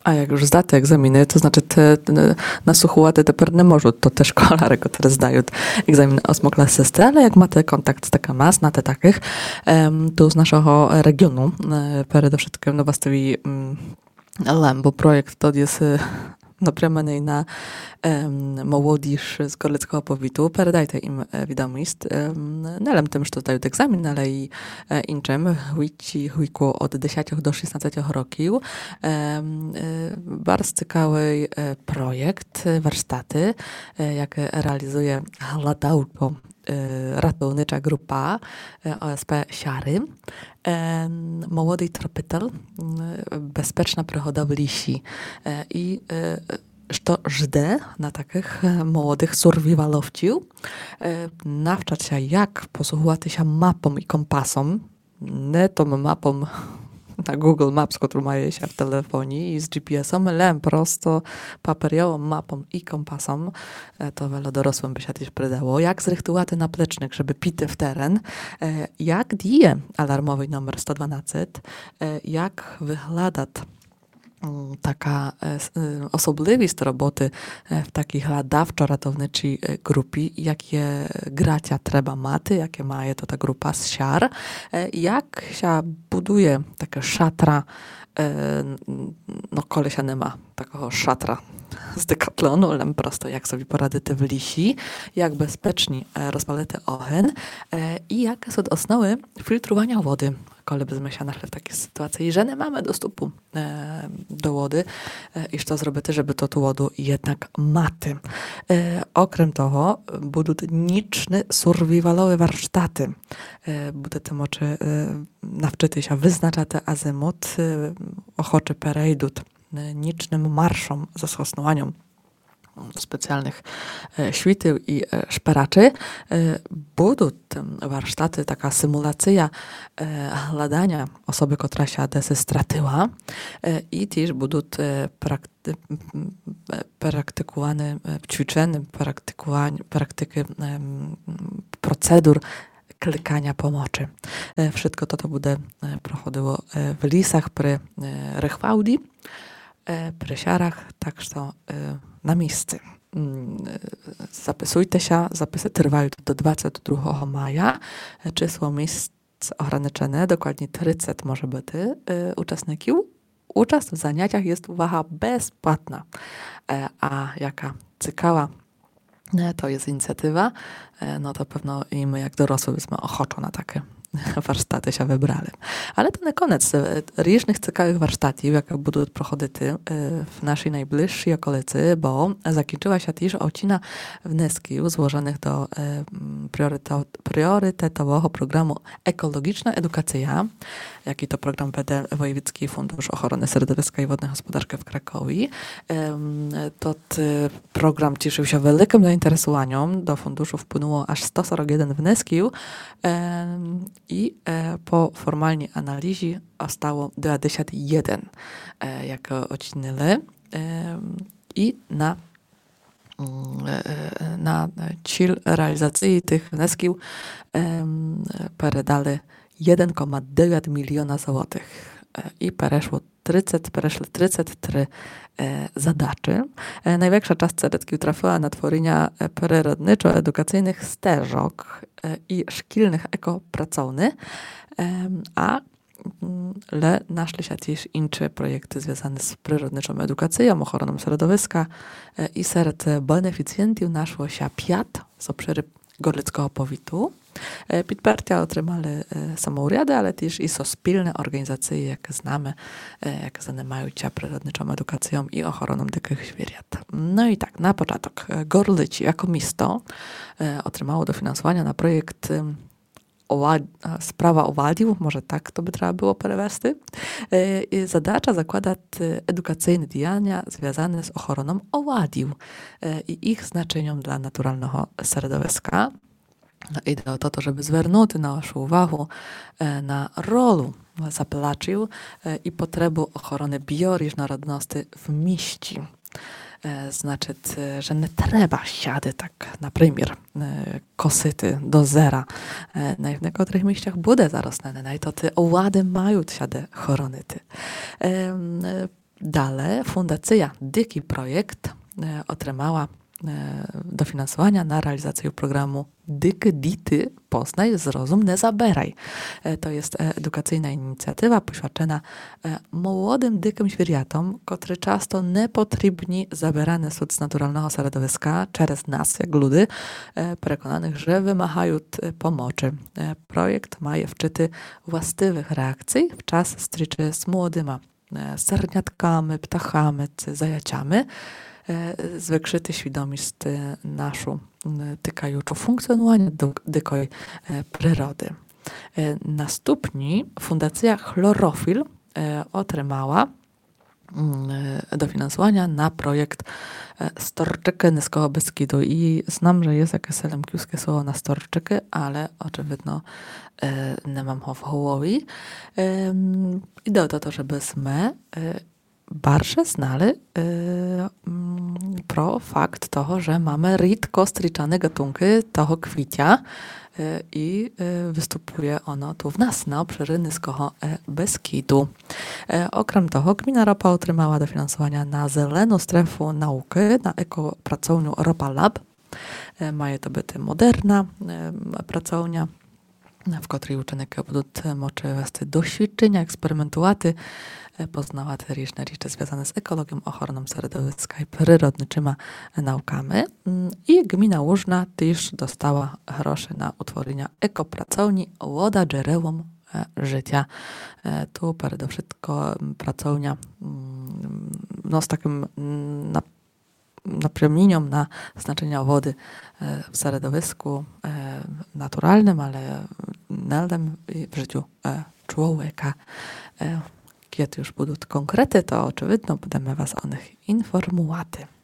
A jak już zda te egzaminy, to znaczy na suchowate тепер не можуть, то те школяри, котрі здають egzamin ósmoklasisty, ale jak macie kontakt z TKM, знаєте takich, tu z naszego regionu, przede wszystkim no właściwie Lembo projekt to jest напрямлений на молодіж з Горлицького повіту. Передайте їм відомість. Не лише тим, що здають екзамен, але й іншим. Віку від 10 до 16 років. Bardzo цікавий проєкт, warsztaty, jakie realizuje Gladauto ratownicza grupa OSP Siary. Młody tropytel, bezpieczna przygoda w lisi. I що жде на таких молодих сурвіваловців, навчаться, як posługiwać mapą i kompasem, nie tą mapą na Google Maps, którą mają się w telefonie i z GPS-em, ale prosto papierową mapą i kompasem, to wiele dorosłym by się też przydało, jak zrychtować naplecznik, żeby pity w teren, jak dzieje alarmowy numer 112, jak wyglądać taka особливість роботи в такій гладавчо-ratowniczej групі, яке граття треба мати, яке має та група з сяр, як się buduje takie szatra, no kolesia nie ma takiego szatra z Decathlonu, ale prosto jak sobie poradити w lisi, jak bezpiecznie rozpalać ogień i jakie są osnowy filtrowania wody. Коли byśmy się нашли w takiej sytuacji, że nie mamy dostępu do wody i co zrobić, żeby tą wodę jednak mати. Okrem toho, będą niczne survivalowe warsztaty. Będziecie mogli nauczyć się wyznaczać azymut, ochoczy перейдуть nicznym marszom ze schosnowaniem specjalnych świteł i szperaczy. Będą warsztaty, taka symulacja hladania osoby, która się adesy stratyła i też będą praktykowane, ćwiczone praktyki procedur klikania pomocy. Wszystko to będzie prochodziło w lisach przy Rychwałdi, przy siarach, tak że na miejscu. Zapisujcie się, zapisy trwają do 22 maja. Czysło miejsc ograniczone, dokładnie 30 może być uczestników. Uczest w zajęciach jest, uwaga, bezpłatna. A jaka ciekawa to jest inicjatywa, no to pewno i my jak dorosły byśmy ochoczo na takie warsztaty się wybrali. Ale to na koniec różnych ciekawych warsztatów, jakie będą prochodzić w naszej najbliższej okolicy, bo zakończyła się też odcina wniosków złożonych do priorytetowego programu Ekologiczna Edukacja, jaki to program wede Wojewódzki Fundusz Ochrony Środowiska i Wodnej Gospodarki w Krakowie. To program cieszył się wielkim zainteresowaniem. Do funduszu wpłynęło aż 141 wniosków i po formalnej analizie zostało 21 jako odcinyle i na cel realizacji tych wniosków передали 1,9 miliona złotych i przeszły 33 zadaczy. Największa część środków trafiła na tworzenie przyrodniczo-edukacyjnych ścieżek i szkolnych ekopracowni, ale naszli się też inne projekty związane z przyrodniczą edukacją, ochroną środowiska i wśród beneficjentów naszło się 5 z obszaru Gorlickiego powiatu. Підперття отримали самоуряди, але теж і суспільні організації, які знamy, які займаються природничою едукацією і охороną диких звірят. No i tak, na początek, Gorlice jako miasto otrzymało dofinansowanie na projekt sprawa owadiów, może tak to by trzeba było przewieźć. Zadacza zakładać edukacyjne działania związane z ochroną owadiów i ich znaczeniem dla naturalnego środowiska. Idę o to, żeby zwrócić naszą uwagę na rolę zapalaczył i potrzebę ochrony bioróżnorodności w mieście. Znaczy, że nie trzeba siady tak, na przykład, kosyty do zera. Na niektórych miejscach bude zarosnane, i to te owady mają siadę choronity. Dalej Fundacja Dyki Projekt otrzymała dofinansowania na realizację programu Dyk Dity Poznaj, Zrozum, Nie Zabieraj. To jest edukacyjna inicjatywa poświęcona młodym dykim zwierzatom, które często niepotrzebnie zabierane są z naturalnego środowiska przez nas, jak ludy, przekonanych, że wymagają pomocy. Projekt ma wczyty właściwych reakcji w czas striczy z młodymi serniatkami, ptachami czy zajaciami, zwiększyty świadomość naszą tykajuczą funkcjonowania dykoj przyrody. Następnie Fundacja Chlorofil otrzymała dofinansowania na projekt Storczyky Niskiego Beskidu i znam, że jest jakieś lemkiuskie słowo na storczyky, ale oczywiście nie mam ho w głowie. I do to, żebyśmy barsze znali pro fakt toho, że mamy rzadko striczane gatunki toho kwicia i występuje ono tu w nas na obszarze Niskiego Beskidu. Okrem toho gmina Ropa otrzymała dofinansowania na zieloną strefę nauki na ekopracownię Ropa Lab. Ma to być moderna pracownia, w której uczniki będą mogli wести doświadczenia, eksperymentowaty, poznawać różne rzeczy związane z ekologią, ochroną środowiska i przyrodniczymi naukami. I gmina Łużna też dostała groszy na utworzenie ekopracowni Łoda Dżerewom życia. Tu przede wszystkim pracownia z takim napromienią na znaczenia wody w środowisku naturalnym, ale w życiu człowieka. Kiedy już będą konkrety, to oczywiście będziemy was o nich informować.